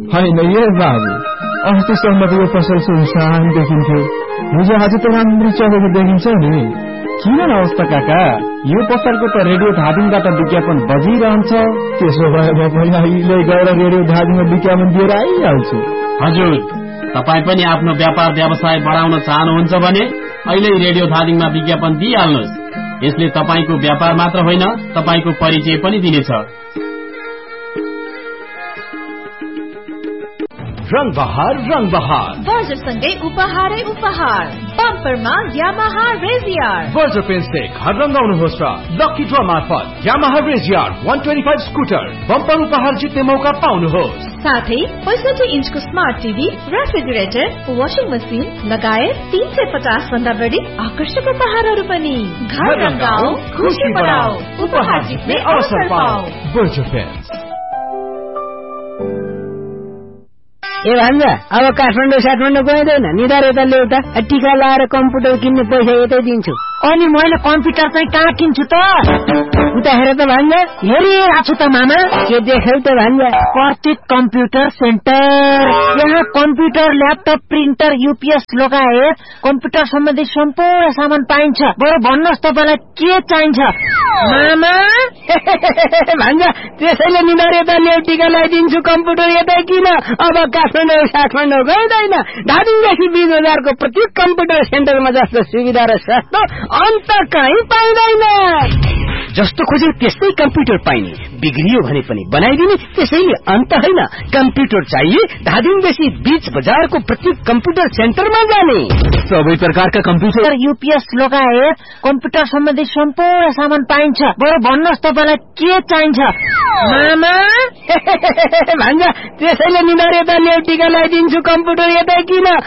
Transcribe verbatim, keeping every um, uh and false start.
होइन यो बाबु, अस्तिसम्म त यो पसल सुनसान देखिन्थ्यो, हिजो आज त राम्रो चलेको देखिन्छ नि। किन नहोस् त काका, यो पसलको त रेडियो धादिङबाट विज्ञापन बजिरहन्छ। त्यसो भए म पनि अहिले गएर रेडियो धादिङमा विज्ञापन दिएर आइहाल्छु। हजुर, तपाईँ पनि आफ्नो व्यापार व्यवसाय बढाउन चाहनुहुन्छ भने अहिले रेडियो धादिङमा विज्ञापन दिइहाल्नुहोस्। यसले तपाईँको व्यापार मात्र होइन, तपाईँको परिचय पनि दिनेछ। रंग बहार रंग बहार बर्जरसँगै उपहारै उपहार। बम्परमा यामाहा रेजियर। बर्जर पेन्सले घर रंगाउनुहोस् र लकी ड्र मार्फत यामाहा रेजियर एक सय पच्चीस स्कुटर बम्पर उपहार जित्ने मौका पाउनुहोस्। साथै पैंसठी इन्चको smart TV, refrigerator, washing machine लगायत तीन सय पचास भन्दा बढी आकर्षक उपहारहरू पनि। घर रंगाऊ, खुशी बढाऊ, उपहार जित्ने अवसर पाऊ। Berger pens. ए भान्जा, अब काठमाडौँ साठमाडौँ गइँदैन, निधार यता ल्याउता, टिका लाएर कम्प्युटर किन्ने पैसा यतै दिन्छु। अनि मैले कम्प्युटर चाहिँ कहाँ किन्छु त? उता हेर त भान्जा, हेरिरहेको छु त मामा। के देख्यौ त भान्जा? प्रतीक कम्प्युटर सेन्टर। यहाँ कम्प्युटर, ल्यापटप, प्रिन्टर, युपिएस लगायत कम्प्युटर सम्बन्धी सम्पूर्ण सामान पाइन्छ। बरु भन्नुहोस् तपाईँलाई के चाहिन्छ? मामा भान्जा, त्यसैले निधार यता ल्याउ, टिका लगाइदिन्छु, कम्प्युटर यतै किन। अब काठमाडौँ साठमाडौँ गइँदैन, धादिङदेखि बीस हजारको प्रत्येक कम्प्युटर सेन्टरमा जस्तो सुविधा र सस्तो अन्त कहीँ पाइँदैन। जस्तो खोजे त्यस्तै कम्प्युटर पाइने, बिग्रियो भने पनि बनाइदिने, त्यसैले अन्त होइन। कम्प्युटर चाहिए धादिङदेखि बीच बजारको प्रत्येक कम्प्युटर सेन्टरमा जाने। सबै प्रकारका कम्प्युटर, युपिएस लगायत कम्प्युटर सम्बन्धी सम्पूर्ण सामान पाइन्छ। बरु भन्नुहोस् तपाईँलाई के चाहिन्छ? मामा भान्जा, त्यसैले निधार यता ल्याउ, टिका लगाइदिन्छु, कम्प्युटर यतै किन।